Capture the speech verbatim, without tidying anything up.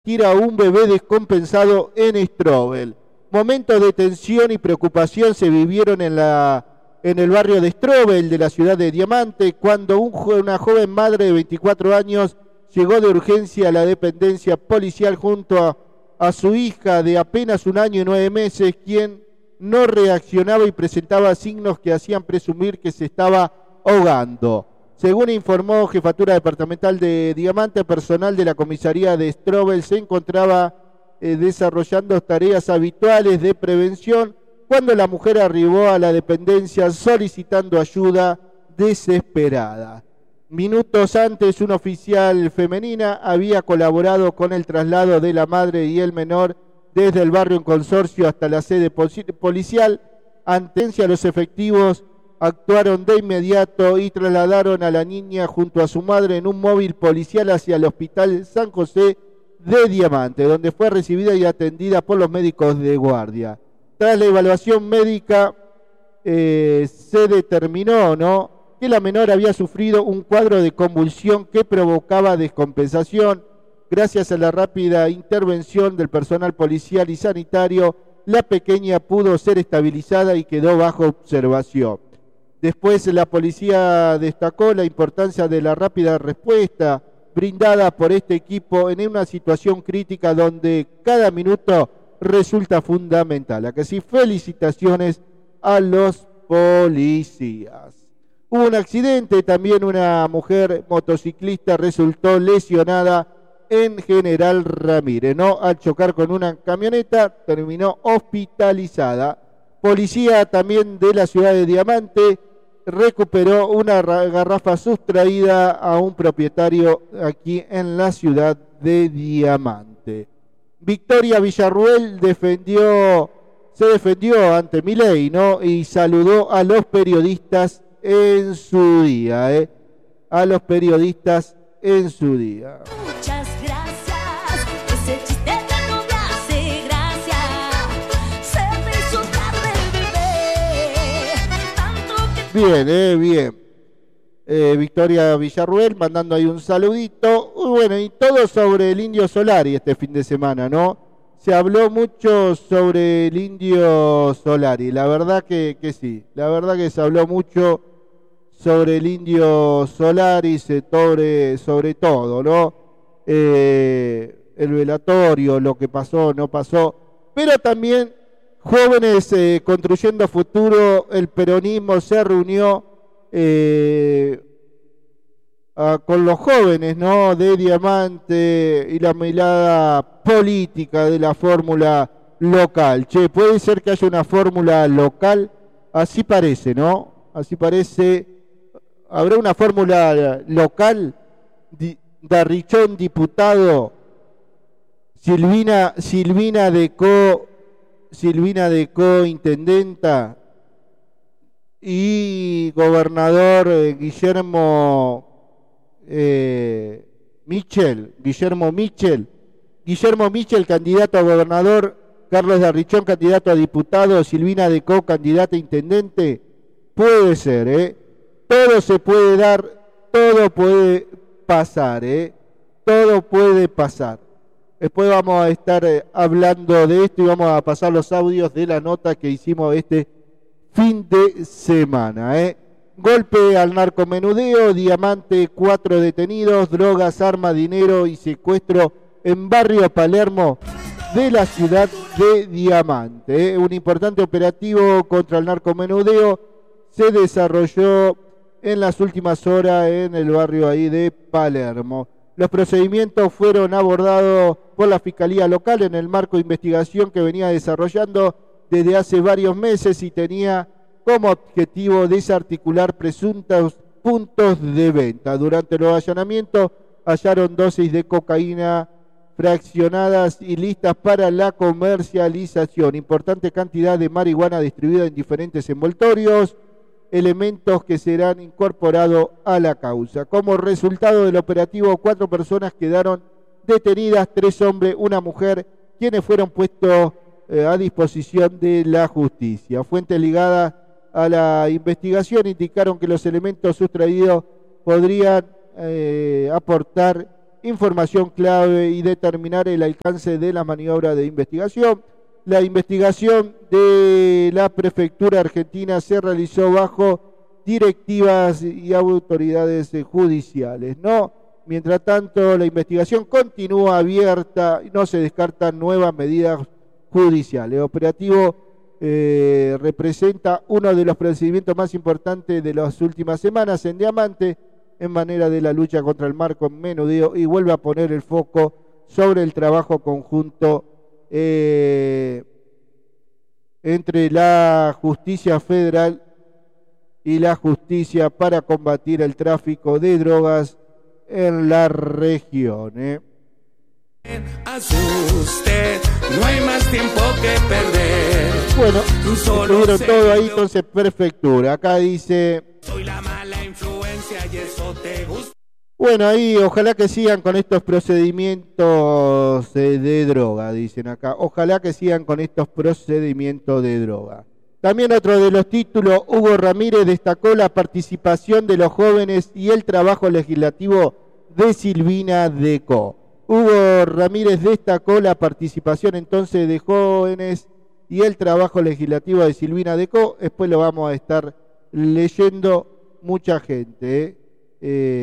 tira a un bebé descompensado en Strobel. Momentos de tensión y preocupación se vivieron en, la, en el barrio de Strobel de la ciudad de Diamante cuando un, una joven madre de veinticuatro años llegó de urgencia a la dependencia policial junto a, a su hija de apenas un año y nueve meses, quien no reaccionaba y presentaba signos que hacían presumir que se estaba ahogando. Según informó Jefatura Departamental de Diamante, personal de la comisaría de Strobel se encontraba eh, desarrollando tareas habituales de prevención cuando la mujer arribó a la dependencia solicitando ayuda desesperada. Minutos antes, un oficial femenina había colaborado con el traslado de la madre y el menor desde el barrio en Consorcio hasta la sede policial. Ante los efectivos actuaron de inmediato y trasladaron a la niña junto a su madre en un móvil policial hacia el Hospital San José de Diamante, donde fue recibida y atendida por los médicos de guardia. Tras la evaluación médica eh, se determinó, ¿no?, que la menor había sufrido un cuadro de convulsión que provocaba descompensación. Gracias a la rápida intervención del personal policial y sanitario, la pequeña pudo ser estabilizada y quedó bajo observación. Después la policía destacó la importancia de la rápida respuesta brindada por este equipo en una situación crítica donde cada minuto resulta fundamental. A que sí, felicitaciones a los policías. Hubo un accidente, también una mujer motociclista resultó lesionada en General Ramírez, ¿no? Al chocar con una camioneta, terminó hospitalizada. Policía también de la ciudad de Diamante recuperó una garrafa sustraída a un propietario aquí en la ciudad de Diamante. Victoria Villarruel defendió, se defendió ante Milei, ¿no?, y saludó a los periodistas en su día, ¿eh? A los periodistas en su día. Muchas gracias, ese chiste de no me hace gracia. Se me hizo tarde el bebé, tanto que... Bien, eh, bien. Eh, Victoria Villarruel mandando ahí un saludito. Uy, bueno, y todo sobre el Indio Solari este fin de semana, ¿no? Se habló mucho sobre el Indio Solari, la verdad que, que sí, la verdad que se habló mucho sobre el Indio Solari, sobre, sobre todo, ¿no? Eh, el velatorio, lo que pasó, no pasó, pero también jóvenes eh, construyendo futuro, el peronismo se reunió eh, a, con los jóvenes, ¿no?, de Diamante y la mirada política de la fórmula local. Che, puede ser que haya una fórmula local, así parece, ¿no? Así parece. Habrá una fórmula local, Darrichón diputado, Silvina, Silvina Decó, Silvina Decó intendenta y gobernador eh, Guillermo eh, Michel, Guillermo Michel, Guillermo Michel candidato a gobernador, Carlos Darrichón candidato a diputado, Silvina Decó candidata a intendente. Puede ser, ¿eh? Todo se puede dar, todo puede pasar, ¿eh? Todo puede pasar. Después vamos a estar eh, hablando de esto y vamos a pasar los audios de la nota que hicimos este fin de semana, ¿eh? Golpe al narcomenudeo, Diamante, cuatro detenidos, drogas, armas, dinero y secuestro en barrio Palermo de la ciudad de Diamante, ¿eh? Un importante operativo contra el narcomenudeo se desarrolló en las últimas horas en el barrio ahí de Palermo. Los procedimientos fueron abordados por la Fiscalía Local en el marco de investigación que venía desarrollando desde hace varios meses y tenía como objetivo desarticular presuntos puntos de venta. Durante los allanamientos hallaron dosis de cocaína fraccionadas y listas para la comercialización, importante cantidad de marihuana distribuida en diferentes envoltorios, elementos que serán incorporados a la causa. Como resultado del operativo, cuatro personas quedaron detenidas, tres hombres, una mujer, quienes fueron puestos eh, a disposición de la justicia. Fuentes ligadas a la investigación indicaron que los elementos sustraídos podrían eh, aportar información clave y determinar el alcance de las maniobras de investigación. La investigación de la prefectura argentina se realizó bajo directivas y autoridades judiciales, ¿no? Mientras tanto, la investigación continúa abierta y no se descartan nuevas medidas judiciales. El operativo eh, representa uno de los procedimientos más importantes de las últimas semanas en Diamante, en manera de la lucha contra el narcomenudeo, y vuelve a poner el foco sobre el trabajo conjunto eh, entre la justicia federal y la justicia para combatir el tráfico de drogas en la región. ¿eh? Asuste, no hay más tiempo que perder. Bueno, Solo estuvieron sé todo ahí, yo. entonces prefectura. Acá dice... Soy la mala influencia y eso te gusta. Bueno, ahí ojalá que sigan con estos procedimientos de, de droga, dicen acá. Ojalá que sigan con estos procedimientos de droga. También otro de los títulos, Hugo Ramírez destacó la participación de los jóvenes y el trabajo legislativo de Silvina Decó. Hugo Ramírez destacó la participación entonces de jóvenes y el trabajo legislativo de Silvina Decó. Después lo vamos a estar leyendo mucha gente, ¿eh? Eh,